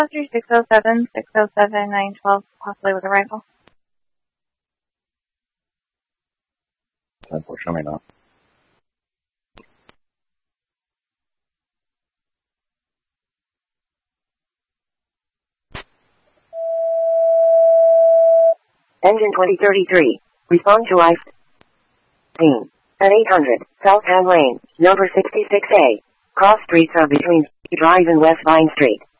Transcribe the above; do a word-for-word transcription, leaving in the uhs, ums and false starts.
three six oh seven, six oh seven, nine twelve, possibly with a rifle. ten four, show me now. Engine twenty thirty-three. Respond to life. Scene. At eight hundred, South Ham Lane, number sixty-six A. Cross streets are between Drive and West Vine Street.